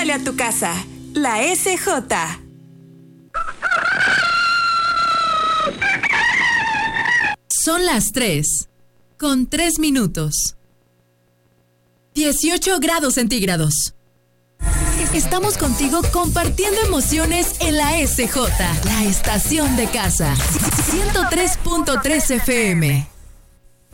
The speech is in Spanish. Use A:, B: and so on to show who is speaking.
A: huele a tu casa. La SJ.
B: Son las 3:03. 18 grados centígrados. Estamos contigo compartiendo emociones en la SJ, la estación de casa. 103.3 FM.